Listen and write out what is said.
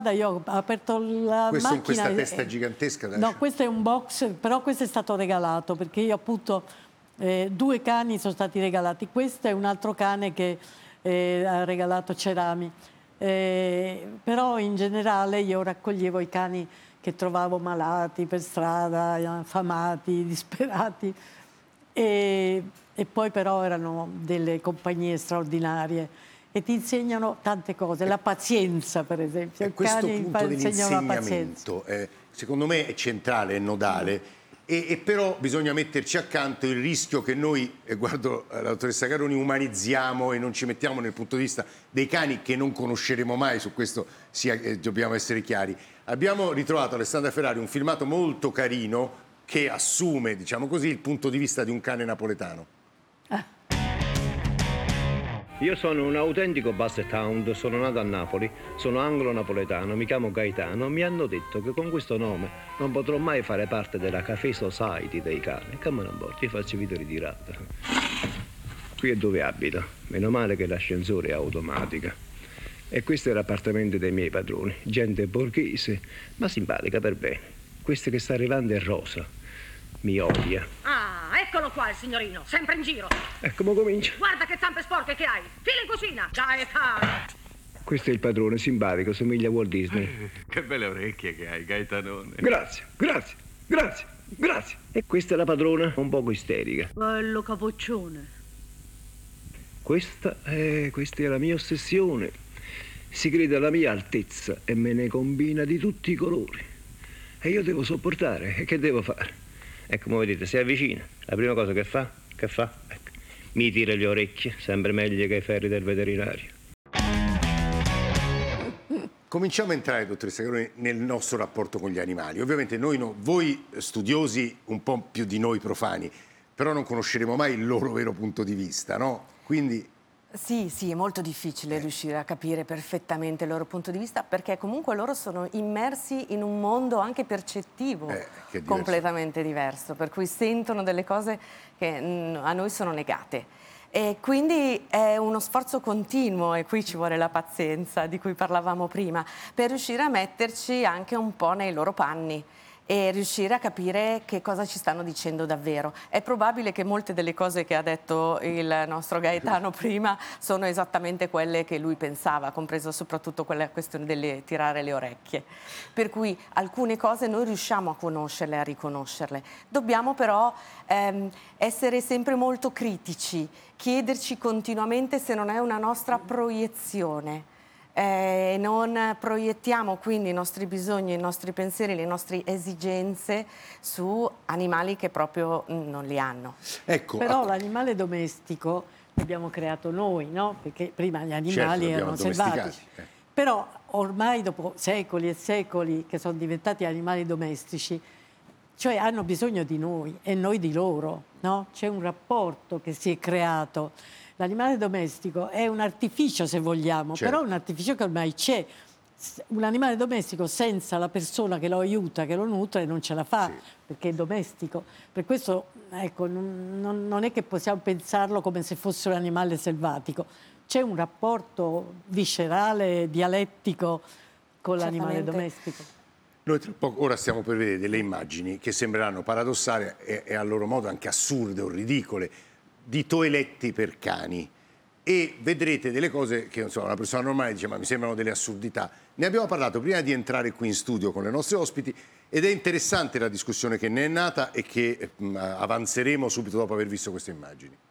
Io ho aperto la Questo con macchina... questa testa gigantesca? No, questo è un box, però questo è stato regalato, perché io appunto 2 cani sono stati regalati. Questo è un altro cane che ha regalato Cerami. Però in generale io raccoglievo i cani che trovavo malati per strada, affamati, disperati. E poi però erano delle compagnie straordinarie e ti insegnano tante cose, la pazienza per esempio. E questo punto insegnano la pazienza. dell'insegnamento secondo me è centrale, è nodale, e però bisogna metterci accanto il rischio che noi, guardo la dottoressa Caroni, umanizziamo e non ci mettiamo nel punto di vista dei cani che non conosceremo mai, su questo dobbiamo essere chiari. Abbiamo ritrovato, Alessandra Ferrari, un filmato molto carino che assume, diciamo così, il punto di vista di un cane napoletano. Io sono un autentico Basset Hound, sono nato a Napoli, sono anglo-napoletano, mi chiamo Gaetano. Mi hanno detto che con questo nome non potrò mai fare parte della Café Society dei cani. Che me ne importa, io faccio vita ritirata. Qui è dove abito, meno male che l'ascensore è automatica. E questo è l'appartamento dei miei padroni, gente borghese, ma simpatica per bene. Questo che sta arrivando è Rosa, mi odia. Ah, eccolo qua il signorino, sempre in giro. Ecco, come comincia. Guarda che zampe sporche che hai. Fila in cucina. Gaetano. Questo è il padrone, simpatico, somiglia a Walt Disney. Che belle orecchie che hai, Gaetanone. Grazie, grazie, grazie, grazie. E questa è la padrona, un poco isterica. Bello capoccione. Questa è la mia ossessione. Si crede alla mia altezza e me ne combina di tutti i colori. E io devo sopportare. E che devo fare? Ecco, come vedete, si avvicina. La prima cosa che fa? Ecco, mi tira le orecchie, sempre meglio che i ferri del veterinario. Cominciamo a entrare, dottoressa Caroni, nel nostro rapporto con gli animali. Ovviamente voi studiosi un po' più di noi profani, però non conosceremo mai il loro vero punto di vista, no? Quindi... Sì, è molto difficile riuscire a capire perfettamente il loro punto di vista, perché comunque loro sono immersi in un mondo anche percettivo completamente diverso, per cui sentono delle cose che a noi sono negate. E quindi è uno sforzo continuo, e qui ci vuole la pazienza di cui parlavamo prima, per riuscire a metterci anche un po' nei loro panni e riuscire a capire che cosa ci stanno dicendo davvero. È probabile che molte delle cose che ha detto il nostro Gaetano prima sono esattamente quelle che lui pensava, compreso soprattutto quella questione delle tirare le orecchie. Per cui alcune cose noi riusciamo a conoscerle, a riconoscerle. Dobbiamo però essere sempre molto critici, chiederci continuamente se non è una nostra proiezione. Non proiettiamo quindi i nostri bisogni, i nostri pensieri, le nostre esigenze su animali che proprio non li hanno. Ecco, però l'animale domestico l'abbiamo creato noi, no? Perché prima gli animali erano selvatici. Però ormai dopo secoli e secoli che sono diventati animali domestici, cioè hanno bisogno di noi e noi di loro, no? C'è un rapporto che si è creato. L'animale domestico è un artificio, se vogliamo, però è un artificio che ormai c'è. Un animale domestico senza la persona che lo aiuta, che lo nutre, non ce la fa, perché è domestico. Per questo, ecco, non è che possiamo pensarlo come se fosse un animale selvatico. C'è un rapporto viscerale, dialettico con l'animale domestico. Noi tra poco, ora stiamo per vedere delle immagini che sembreranno paradossali e a loro modo anche assurde o ridicole, di toeletti per cani, e vedrete delle cose che insomma, una persona normale dice ma mi sembrano delle assurdità. Ne abbiamo parlato prima di entrare qui in studio con le nostre ospiti ed è interessante la discussione che ne è nata e che avanzeremo subito dopo aver visto queste immagini.